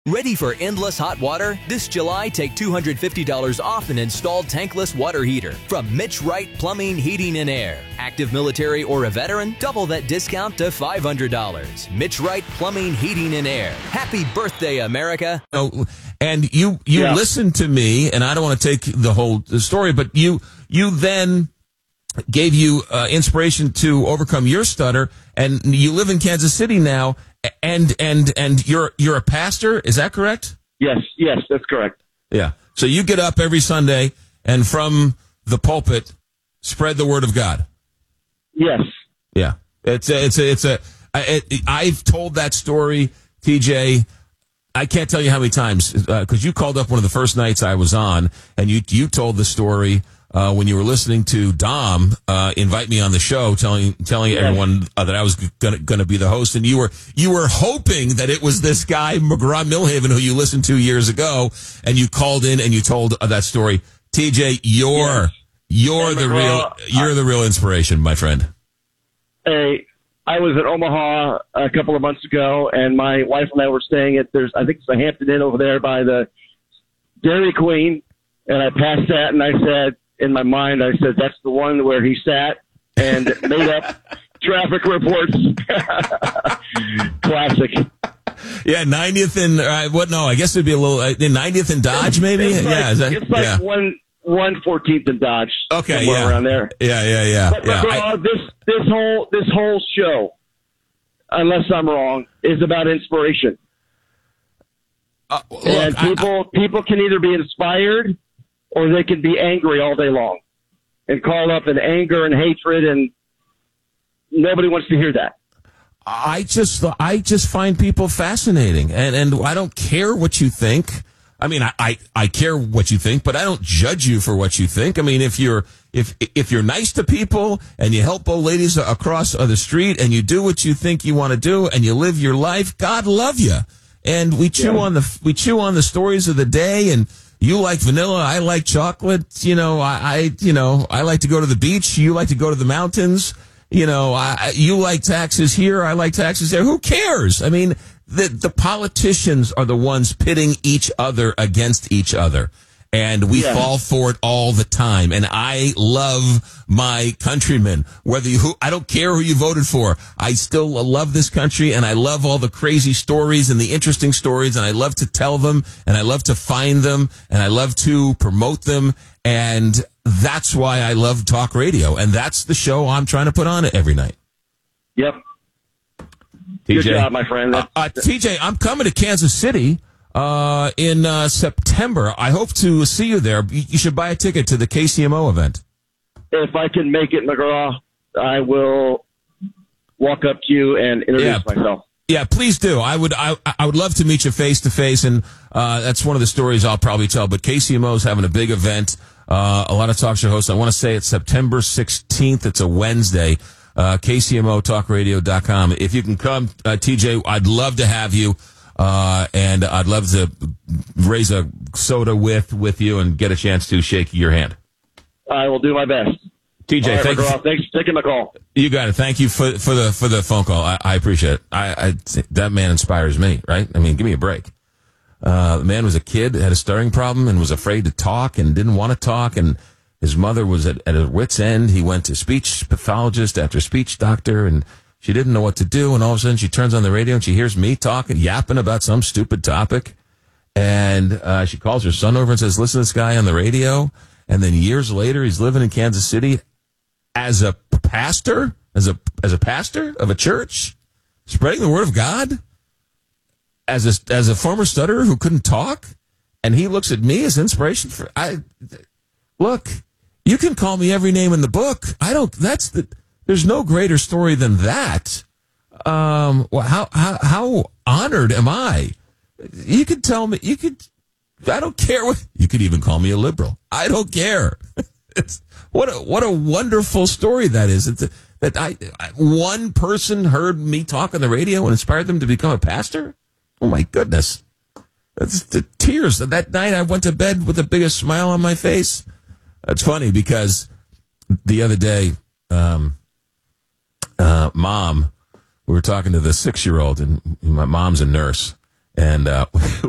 Ready for endless hot water? This July, take $250 off an installed tankless water heater from Mitch Wright Plumbing, Heating, and Air. Active military or a veteran? Double that discount to $500. Then Wright Plumbing, Heating, and Air. Happy birthday, America. Oh, and you listened to me, and I don't want to take the whole story, but you then gave you inspiration to overcome your stutter, and you live in Kansas City now. And you're a pastor, is that correct? Yes, that's correct. Yeah. So you get up every Sunday and from the pulpit spread the word of God. Yes. Yeah. I've told that story, TJ. I can't tell you how many times because you called up one of the first nights I was on, and you told the story. When you were listening to Dom invite me on the show, telling everyone that I was gonna be the host, and you were hoping that it was this guy McGraw-Milhaven who you listened to years ago, and you called in and you told that story. TJ, you're the real inspiration, my friend. Hey, I was in Omaha a couple of months ago, and my wife and I were staying at I think it's the Hampton Inn over there by the Dairy Queen, and I passed that, and I said. In my mind, I said, that's the one where he sat and made up traffic reports. Classic. Yeah, 90th and, I guess it'd be a little, 90th and Dodge, maybe? It's like 114th and Dodge. Okay, somewhere around there. Yeah. But this whole show, unless I'm wrong, is about inspiration. And people can either be inspired or they can be angry all day long and call up in anger and hatred, and nobody wants to hear that. I just find people fascinating, and I don't care what you think. I mean, I care what you think, but I don't judge you for what you think. I mean, if you're nice to people and you help old ladies across the street and you do what you think you want to do and you live your life, God love you. And we chew on the stories of the day, and you like vanilla, I like chocolate. I like to go to the beach. You like to go to the mountains. You like taxes here. I like taxes there. Who cares? I mean, the politicians are the ones pitting each other against each other. And we fall for it all the time. And I love my countrymen. I don't care who you voted for. I still love this country, and I love all the crazy stories and the interesting stories, and I love to tell them, and I love to find them, and I love to promote them. And that's why I love talk radio. And that's the show I'm trying to put on every night. Yep. Good job, my friend. TJ, I'm coming to Kansas City in September. I hope to see you there. You should buy a ticket to the KCMO event. If I can make it, McGraw, I will walk up to you and introduce myself. Yeah, please do. I would love to meet you face to face, and that's one of the stories I'll probably tell. But KCMO is having a big event. A lot of talk show hosts. I want to say it's September 16th. It's a Wednesday. KCMOtalkradio.com. If you can come, TJ, I'd love to have you. And I'd love to raise a soda with you and get a chance to shake your hand. I will do my best. TJ, right, thanks for taking my call. You got it. Thank you for the phone call. I appreciate it. That man inspires me, right? I mean, give me a break. The man was a kid, had a stuttering problem, and was afraid to talk and didn't want to talk, and his mother was at her wit's end. He went to speech pathologist after speech doctor, and she didn't know what to do, and all of a sudden she turns on the radio and she hears me talking, yapping about some stupid topic. And she calls her son over and says, listen to this guy on the radio. And then years later, he's living in Kansas City as a pastor, as a pastor of a church, spreading the word of God, as a former stutterer who couldn't talk. And he looks at me as inspiration look, you can call me every name in the book. There's no greater story than that. How honored am I? You could tell me, I don't care you could even call me a liberal. I don't care. What a wonderful story that is. One person heard me talk on the radio and inspired them to become a pastor. Oh my goodness. That's the tears. That night I went to bed with the biggest smile on my face. That's funny because the other day, Mom, we were talking to the 6-year-old, and my mom's a nurse, and